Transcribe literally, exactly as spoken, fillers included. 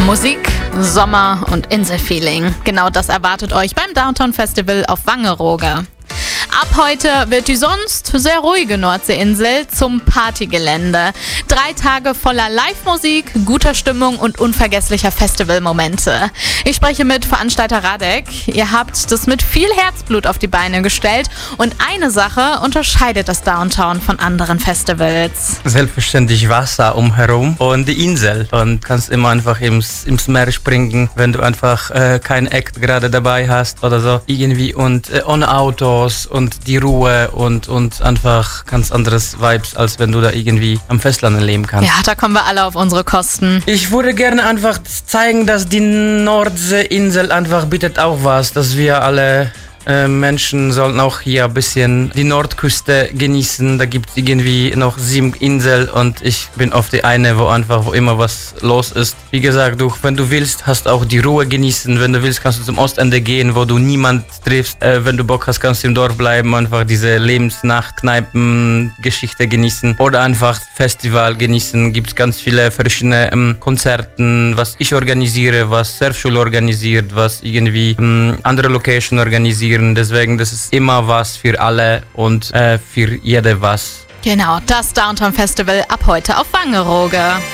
Musik, Sommer und Inselfeeling. Genau das erwartet euch beim Downtown Festival auf Wangerooge. Ab heute wird die sonst sehr ruhige Nordseeinsel zum Partygelände. Drei Tage voller Live-Musik, guter Stimmung und unvergesslicher Festivalmomente. Ich spreche mit Veranstalter Radek. Ihr habt das mit viel Herzblut auf die Beine gestellt und eine Sache unterscheidet das Downtown von anderen Festivals. Selbstverständlich Wasser umherum und die Insel. Und kannst immer einfach ins, ins Meer springen, wenn du einfach äh, kein Act gerade dabei hast oder so. Irgendwie und äh, ohne Autos und die Ruhe und, und einfach ganz anderes Vibes, als wenn du da irgendwie am Festland leben kannst. Ja, da kommen wir alle auf unsere Kosten. Ich würde gerne einfach zeigen, dass die Nordseeinsel einfach bietet auch was, dass wir alle äh, Menschen sollen auch hier ein bisschen die Nordküste genießen. Da gibt es irgendwie noch sieben Inseln und ich bin auf die eine, wo einfach, wo immer was los ist. Wie gesagt, du, wenn du willst, hast auch die Ruhe genießen. Wenn du willst, kannst du zum Ostende gehen, wo du niemand triffst. Äh, wenn du Bock hast, kannst du im Dorf bleiben, einfach diese Lebensnacht-Kneipen-Geschichte genießen oder einfach Festival genießen. Gibt es ganz viele verschiedene ähm, Konzerten, was ich organisiere, was Surfschule organisiert, was irgendwie ähm, andere Location organisieren. Deswegen, das ist immer was für alle und äh, für jede was. Genau, das Downtown Festival ab heute auf Wangerooge.